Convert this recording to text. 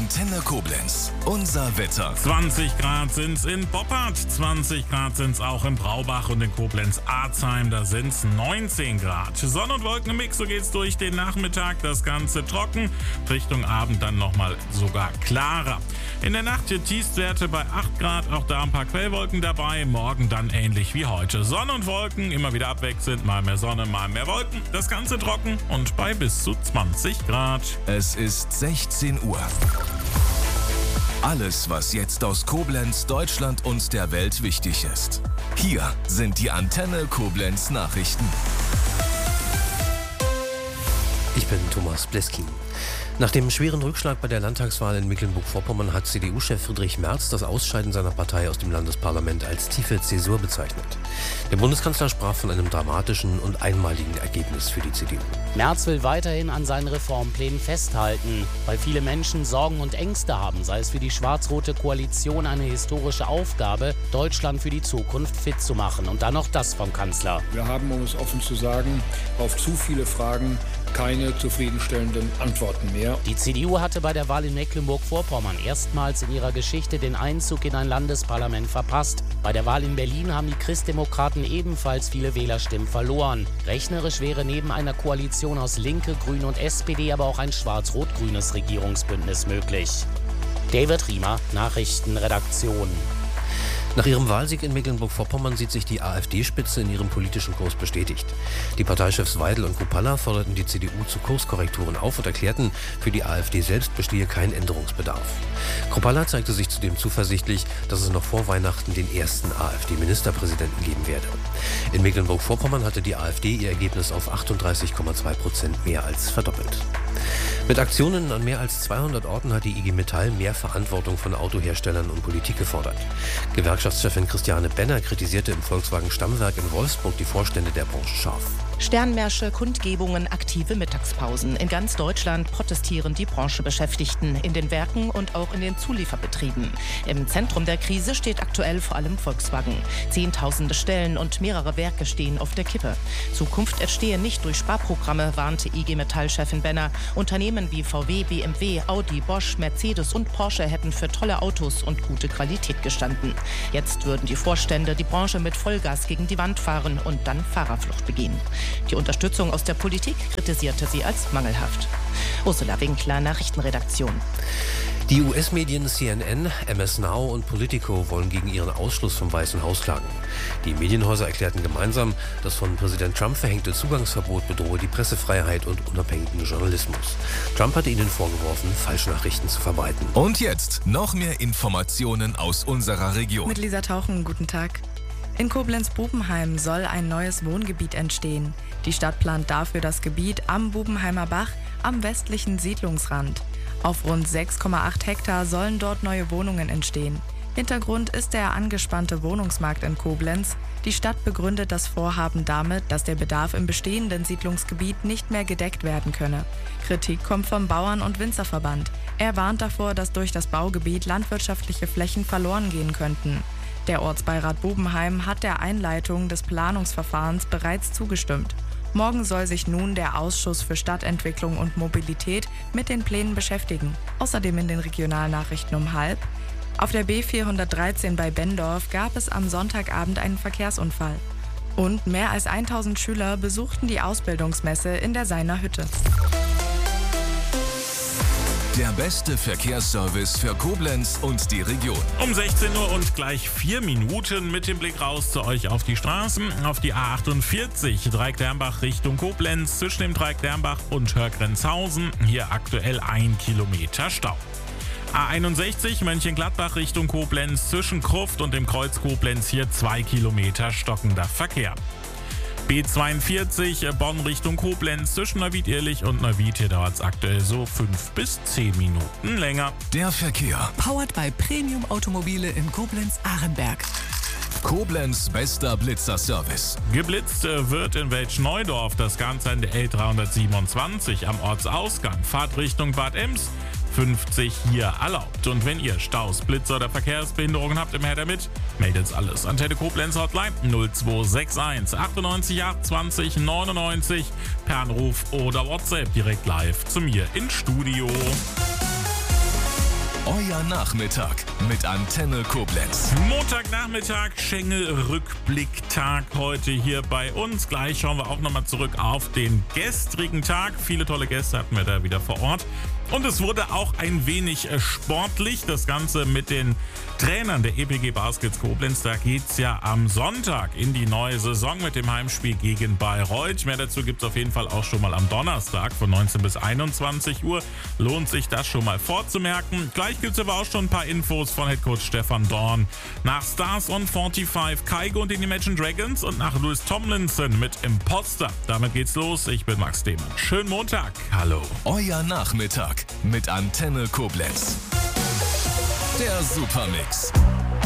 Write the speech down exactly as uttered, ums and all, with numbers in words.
Antenne Koblenz. Unser Wetter. zwanzig Grad sind's in Boppard, zwanzig Grad sind's auch in Braubach und in Koblenz-Arzheim, da sind's neunzehn Grad. Sonne- und Wolkenmix, so geht's durch den Nachmittag, das Ganze trocken, Richtung Abend dann nochmal sogar klarer. In der Nacht hier Tiefstwerte bei acht Grad, auch da ein paar Quellwolken dabei, morgen dann ähnlich wie heute. Sonne und Wolken, immer wieder abwechselnd, mal mehr Sonne, mal mehr Wolken, das Ganze trocken und bei bis zu zwanzig Grad. Es ist sechzehn Uhr. Alles, was jetzt aus Koblenz, Deutschland und der Welt wichtig ist. Hier sind die Antenne Koblenz Nachrichten. Ich bin Thomas Bleskin. Nach dem schweren Rückschlag bei der Landtagswahl in Mecklenburg-Vorpommern hat C D U-Chef Friedrich Merz das Ausscheiden seiner Partei aus dem Landesparlament als tiefe Zäsur bezeichnet. Der Bundeskanzler sprach von einem dramatischen und einmaligen Ergebnis für die C D U. Merz will weiterhin an seinen Reformplänen festhalten, weil viele Menschen Sorgen und Ängste haben, sei es für die schwarz-rote Koalition eine historische Aufgabe, Deutschland für die Zukunft fit zu machen. Und dann noch das vom Kanzler. Wir haben, um es offen zu sagen, auf zu viele Fragen keine zufriedenstellenden Antworten mehr. Die C D U hatte bei der Wahl in Mecklenburg-Vorpommern erstmals in ihrer Geschichte den Einzug in ein Landesparlament verpasst. Bei der Wahl in Berlin haben die Christdemokraten ebenfalls viele Wählerstimmen verloren. Rechnerisch wäre neben einer Koalition aus Linke, Grüne und S P D aber auch ein schwarz-rot-grünes Regierungsbündnis möglich. David Riemer, Nachrichtenredaktion. Nach ihrem Wahlsieg in Mecklenburg-Vorpommern sieht sich die AfD-Spitze in ihrem politischen Kurs bestätigt. Die Parteichefs Weidel und Kruppalla forderten die C D U zu Kurskorrekturen auf und erklärten, für die AfD selbst bestehe kein Änderungsbedarf. Kruppalla zeigte sich zudem zuversichtlich, dass es noch vor Weihnachten den ersten AfD-Ministerpräsidenten geben werde. In Mecklenburg-Vorpommern hatte die AfD ihr Ergebnis auf achtunddreißig Komma zwei Prozent mehr als verdoppelt. Mit Aktionen an mehr als zweihundert Orten hat die I G Metall mehr Verantwortung von Autoherstellern und Politik gefordert. Gewerkschaftschefin Christiane Benner kritisierte im Volkswagen-Stammwerk in Wolfsburg die Vorstände der Branche scharf. Sternmärsche, Kundgebungen, aktive Mittagspausen. In ganz Deutschland protestieren die Branchebeschäftigten in den Werken und auch in den Zulieferbetrieben. Im Zentrum der Krise steht aktuell vor allem Volkswagen. Zehntausende Stellen und mehrere Werke stehen auf der Kippe. Zukunft entstehe nicht durch Sparprogramme, warnte I G Metall-Chefin Benner. Unternehmen wie V W, B M W, Audi, Bosch, Mercedes und Porsche hätten für tolle Autos und gute Qualität gestanden. Jetzt würden die Vorstände die Branche mit Vollgas gegen die Wand fahren und dann Fahrerflucht begehen. Die Unterstützung aus der Politik kritisierte sie als mangelhaft. Ursula Winkler, Nachrichtenredaktion. Die U S-Medien C N N, M S Now und Politico wollen gegen ihren Ausschluss vom Weißen Haus klagen. Die Medienhäuser erklärten gemeinsam, das von Präsident Trump verhängte Zugangsverbot bedrohe die Pressefreiheit und unabhängigen Journalismus. Trump hatte ihnen vorgeworfen, Falschnachrichten zu verbreiten. Und jetzt noch mehr Informationen aus unserer Region. Mit Lisa Tauchen, guten Tag. In Koblenz-Bubenheim soll ein neues Wohngebiet entstehen. Die Stadt plant dafür das Gebiet am Bubenheimer Bach am westlichen Siedlungsrand. Auf rund sechs Komma acht Hektar sollen dort neue Wohnungen entstehen. Hintergrund ist der angespannte Wohnungsmarkt in Koblenz. Die Stadt begründet das Vorhaben damit, dass der Bedarf im bestehenden Siedlungsgebiet nicht mehr gedeckt werden könne. Kritik kommt vom Bauern- und Winzerverband. Er warnt davor, dass durch das Baugebiet landwirtschaftliche Flächen verloren gehen könnten. Der Ortsbeirat Bubenheim hat der Einleitung des Planungsverfahrens bereits zugestimmt. Morgen soll sich nun der Ausschuss für Stadtentwicklung und Mobilität mit den Plänen beschäftigen. Außerdem in den Regionalnachrichten um halb. Auf der B vierhundertdreizehn bei Bendorf gab es am Sonntagabend einen Verkehrsunfall. Und mehr als tausend Schüler besuchten die Ausbildungsmesse in der Seiner Hütte. Der beste Verkehrsservice für Koblenz und die Region. Um sechzehn Uhr und gleich vier Minuten mit dem Blick raus zu euch auf die Straßen. Auf die A achtundvierzig, Dreieck-Dernbach Richtung Koblenz, zwischen dem Dreieck-Dernbach und Hörgrenzhausen. Hier aktuell ein Kilometer Stau. A einundsechzig, Mönchengladbach Richtung Koblenz, zwischen Krufft und dem Kreuz Koblenz hier zwei Kilometer stockender Verkehr. B zweiundvierzig, Bonn Richtung Koblenz, zwischen Neuwied-Ehrlich und Neuwied, hier dauert es aktuell so fünf bis zehn Minuten länger. Der Verkehr. Powered by Premium Automobile in Koblenz-Ahrenberg. Koblenz bester Blitzer-Service. Geblitzt wird in Welsch-Neudorf, das Ganze an der L dreihundertsiebenundzwanzig am Ortsausgang. Fahrt Richtung Bad Ems. fünfzig hier erlaubt. Und wenn ihr Staus, Blitzer oder Verkehrsbehinderungen habt, immer her damit. Meldet alles. Antenne Koblenz Hotline null zwei sechs eins achtundneunzig acht zwanzig neunundneunzig per Anruf oder WhatsApp direkt live zu mir ins Studio. Euer Nachmittag mit Antenne Koblenz. Montagnachmittag, Schengel-Rückblicktag heute hier bei uns. Gleich schauen wir auch nochmal zurück auf den gestrigen Tag. Viele tolle Gäste hatten wir da wieder vor Ort. Und es wurde auch ein wenig sportlich. Das Ganze mit den Trainern der E P G Baskets Koblenz. Da geht es ja am Sonntag in die neue Saison mit dem Heimspiel gegen Bayreuth. Mehr dazu gibt es auf jeden Fall auch schon mal am Donnerstag von neunzehn bis einundzwanzig Uhr. Lohnt sich das schon mal vorzumerken. Gleich gibt es aber auch schon ein paar Infos von Headcoach Stefan Dorn. Nach Stars on fünfundvierzig, Kygo und den Imagine Dragons und nach Louis Tomlinson mit Imposter. Damit geht's los. Ich bin Max Demann. Schönen Montag. Hallo. Euer Nachmittag mit Antenne Koblenz. Der Supermix.